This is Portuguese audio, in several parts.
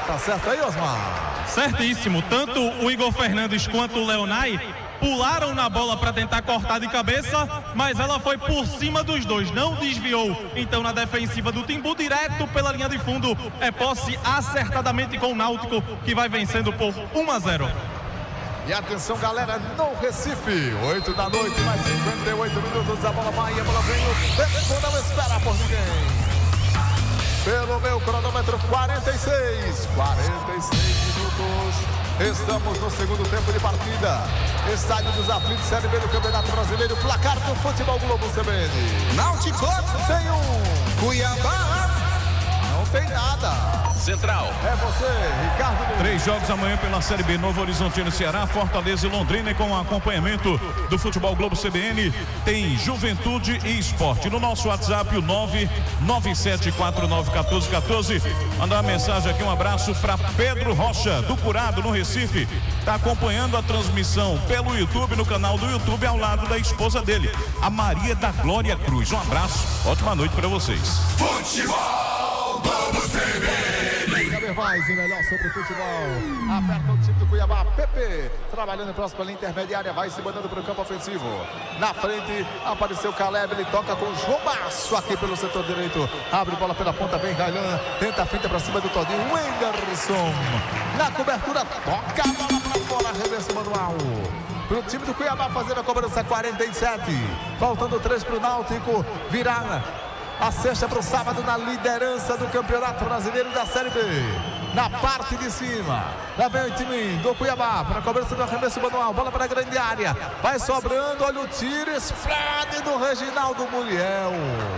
Tá certo aí, Osmar? Certíssimo. Tanto o Igor Fernandes quanto o Leonay pularam na bola para tentar cortar de cabeça, mas ela foi por cima dos dois, não desviou. Então, na defensiva do Timbu, direto pela linha de fundo, é posse acertadamente com o Náutico, que vai vencendo por 1-0. E atenção, galera, no Recife, 8 da noite, mais 58 minutos, a bola vai, a bola vem, o tempo não espera por ninguém. Pelo meu cronômetro, 46 minutos, estamos no segundo tempo de partida. Estádio dos Aflitos, Série B do Campeonato Brasileiro, placar do Futebol Globo CBN. Náutico tem um, Cuiabá não tem nada. Central. É você, Ricardo. 3 jogos amanhã pela Série B, Novo Horizontino, Ceará, Fortaleza e Londrina, com acompanhamento do Futebol Globo CBN. Tem Juventude e Esporte. No nosso WhatsApp, o 997491414. Mandar uma mensagem aqui, um abraço para Pedro Rocha, do Curado, no Recife. Está acompanhando a transmissão pelo YouTube, no canal do YouTube, ao lado da esposa dele, a Maria da Glória Cruz. Um abraço, ótima noite para vocês. Futebol Globo CBN. Mais e melhor sobre o futebol. Aperta o time do Cuiabá. Pepe trabalhando próximo pela intermediária. Vai se mandando para o campo ofensivo. Na frente apareceu Caleb. Ele toca com o João Basso aqui pelo setor direito. Abre bola pela ponta. Vem Railan. Tenta a finta para cima do Todinho. Wenderson na cobertura. Toca a bola para fora. Arremesso manual para o time do Cuiabá fazer a cobrança. 47. Faltando 3 para o Náutico virar a sexta para o sábado na liderança do Campeonato Brasileiro da Série B. Na parte de cima, lá vem o time do Cuiabá para a cobrança do arremesso manual. Bola para a grande área, vai sobrando, olha o tiro, explode do Reginaldo Muriel.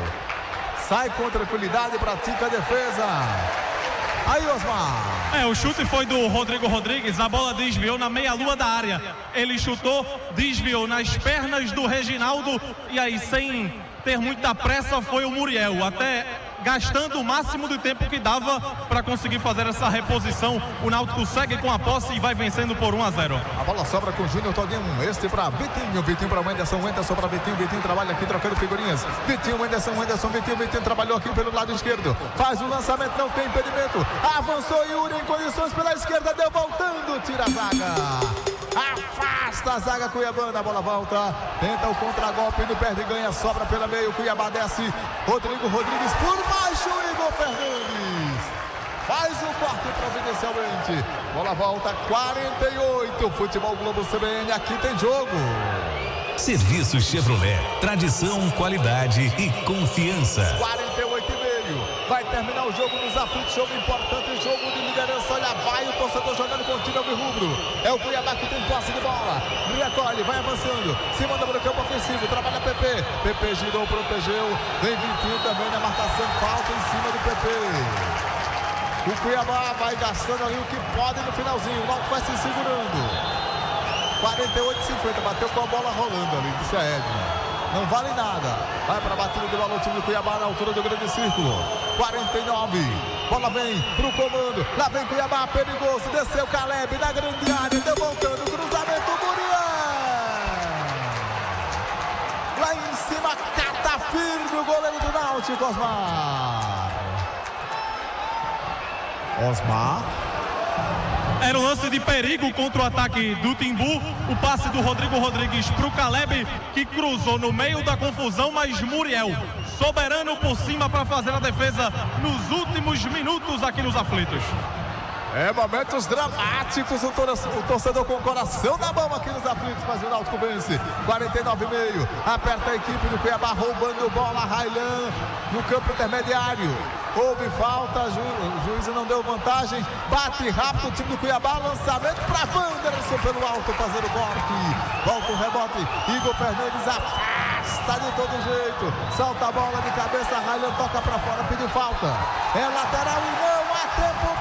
Sai com tranquilidade e pratica a defesa. Aí, Osmar. O chute foi do Rodrigo Rodrigues, a bola desviou na meia-lua da área. Ele chutou, desviou nas pernas do Reginaldo e aí, sem ter muita pressa, foi o Muriel, até gastando o máximo de tempo que dava para conseguir fazer essa reposição. O Náutico segue com a posse e vai vencendo por 1-0. A bola sobra com o Júnior Todinho, este para Vitinho, Vitinho para Wenderson, Wenderson para Vitinho, Vitinho trabalha aqui trocando figurinhas, Vitinho, Wenderson, Wenderson, Vitinho, Vitinho trabalhou aqui pelo lado esquerdo, faz o lançamento, não tem impedimento, avançou Yuri em condições pela esquerda, deu voltando, tira a zaga. Afasta a zaga cuiabana, a bola volta, tenta o contragolpe no perde, ganha, sobra pela meio, Cuiabá desce, Rodrigo Rodrigues por baixo, Igor Fernandes faz o corte providencialmente, bola volta, 48, Futebol Globo CBN, aqui tem jogo. Serviço Chevrolet, tradição, qualidade e confiança. 48,5. Vai terminar o jogo nos aflitos, jogo importante, jogo de liderança. Olha, vai o torcedor jogando com o time alvirrubro. É o Cuiabá que tem posse de bola. Recolhe, vai avançando. Se manda para o campo ofensivo. Trabalha PP. PP girou, protegeu. Vem Vitinho também na marcação. Falta em cima do PP. O Cuiabá vai gastando ali o que pode no finalzinho. O Náutico vai se segurando. 48,50, bateu com a bola rolando ali, disse a Edna. Não vale nada. Vai para a batida de bola o time do Cuiabá na altura do grande círculo. 49. Bola vem pro comando. Lá vem Cuiabá, perigoso. Desceu Caleb na grande área, deu voltando. Cruzamento Muriel. Lá em cima, cata firme o goleiro do Náutico, Osmar. Osmar. Era um lance de perigo contra o ataque do Timbu. O passe do Rodrigo Rodrigues para o Caleb, que cruzou no meio da confusão, mas Muriel, soberano por cima para fazer a defesa nos últimos minutos aqui nos aflitos. É momentos dramáticos, o torcedor com o coração na mão aqui nos aflitos, mas o Náutico vence. 49,5. Aperta a equipe do Cuiabá, roubando bola. Railan no campo intermediário. Houve falta, o juiz não deu vantagem. Bate rápido o time do Cuiabá. Lançamento para Wanderson pelo alto, fazer o golpe. Volta o rebote. Igor Fernandes afasta de todo jeito. Salta a bola de cabeça. Railan toca para fora, pediu falta. É lateral e não há tempo